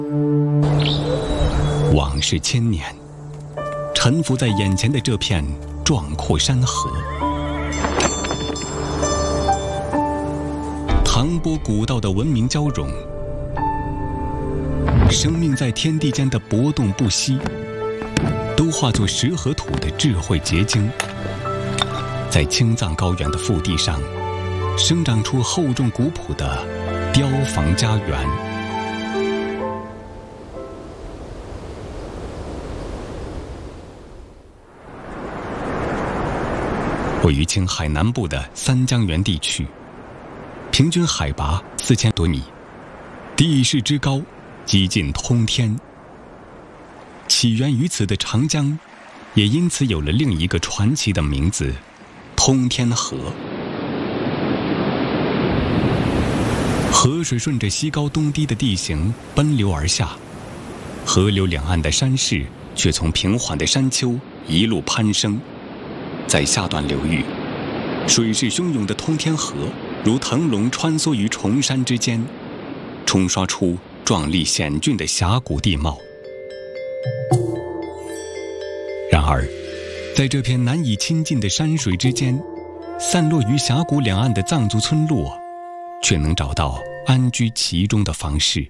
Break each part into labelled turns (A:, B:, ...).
A: 往事千年，沉浮在眼前的这片壮阔山河，唐波古道的文明交融，生命在天地间的搏动不息，都化作石和土的智慧结晶，在青藏高原的腹地上，生长出厚重古朴的雕房家园。位于青海南部的三江源地区，平均海拔4000多米，地势之高，几近通天。起源于此的长江，也因此有了另一个传奇的名字——通天河。河水顺着西高东低的地形奔流而下，河流两岸的山势却从平缓的山丘一路攀升。在下段流域，水势汹涌的通天河如腾龙穿梭于重山之间，冲刷出壮丽险峻的峡谷地貌。然而，在这片难以亲近的山水之间，散落于峡谷两岸的藏族村落，却能找到安居其中的方式。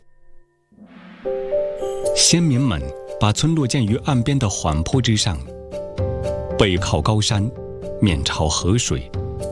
A: 先民们把村落建于岸边的缓坡之上，背靠高山，面朝河水。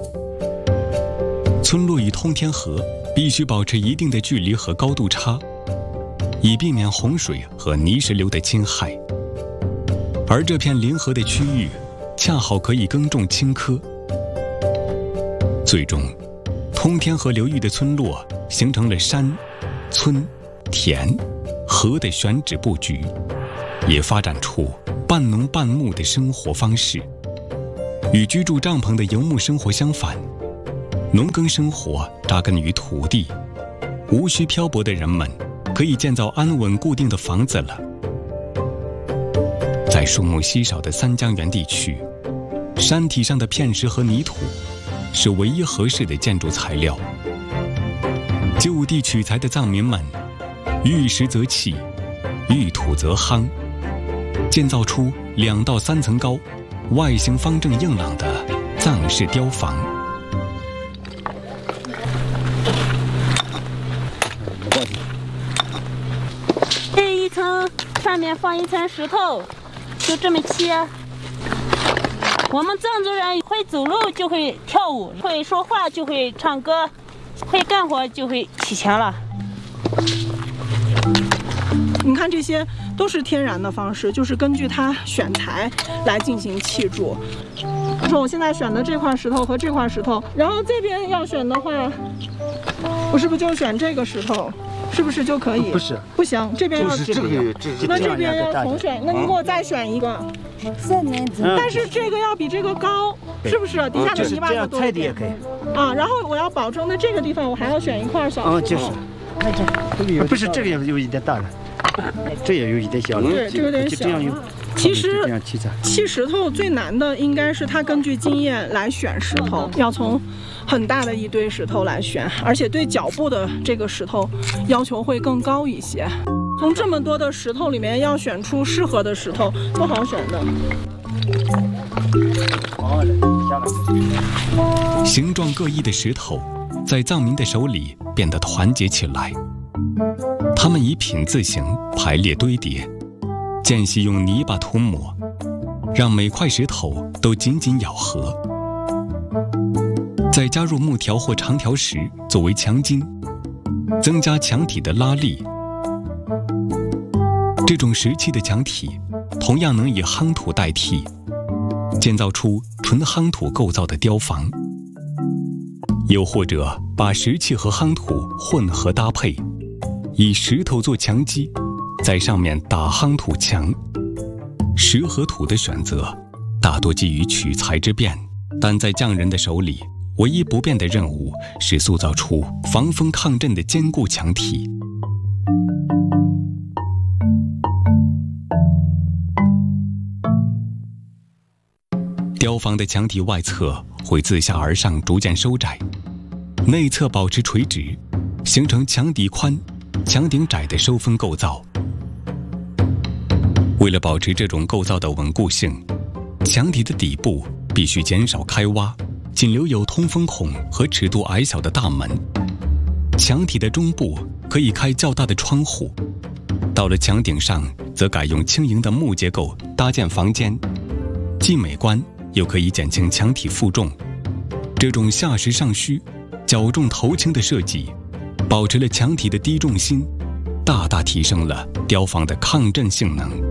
A: 村落与通天河必须保持一定的距离和高度差，以避免洪水和泥石流的侵害。而这片临河的区域，恰好可以耕种青稞。最终，通天河流域的村落形成了山、村、田、河的选址布局，也发展出半农半牧的生活方式。与居住帐篷的游牧生活相反，农耕生活扎根于土地，无需漂泊的人们可以建造安稳固定的房子了。在树木稀少的三江源地区，山体上的片石和泥土是唯一合适的建筑材料。就地取材的藏民们，遇石则砌，遇土则夯，建造出2到3层高、外形方正硬朗的藏式雕房。
B: 这一层上面放一层石头，就这么砌。我们藏族人会走路就会跳舞，会说话就会唱歌，会干活就会起墙了。
C: 你看，这些都是天然的方式，就是根据它选材来进行砌筑。说我现在选的这块石头和这块石头，然后这边要选的话，我是不是就选这个石头？是不是就可以？
D: 不是，
C: 不行，这边要
D: 这个，
C: 那这边要重选。那你给我再选一个。但是这个要比这个高，是不是？底下的泥巴要多一点。
D: 也可以。
C: 啊，然后我要保证在这个地方我还要选一块小石头。
D: 就是。不是这个也有一点大了，这也有一点小了。
C: 对，这有点小。其实砌石头最难的应该是它根据经验来选石头，要从很大的一堆石头来选，而且对脚部的这个石头要求会更高一些。从这么多的石头里面要选出适合的石头，不好选的。
A: 形状各异的石头，在藏民的手里变得团结起来。他们以品字形排列堆叠，间隙用泥巴涂抹，让每块石头都紧紧咬合。再加入木条或长条石作为墙筋，增加墙体的拉力。这种石砌的墙体同样能以夯土代替，建造出纯夯土构造的雕房。又或者把石砌和夯土混合搭配，以石头做墙基，在上面打夯土墙。石和土的选择大多基于取材之便，但在匠人的手里，唯一不变的任务是塑造出防风抗震的坚固墙体。雕房的墙体外侧会自下而上逐渐收窄，内侧保持垂直，形成墙底宽、墙顶窄的收分构造。 为了保持这种构造的稳固性，墙体的底部必须减少开挖，仅留有通风孔和尺度矮小的大门。墙体的中部可以开较大的窗户。到了墙顶上，则改用轻盈的木结构搭建房间，既美观又可以减轻墙体负重。这种下实上虚、脚重头轻的设计，保持了墙体的低重心，大大提升了雕房的抗震性能。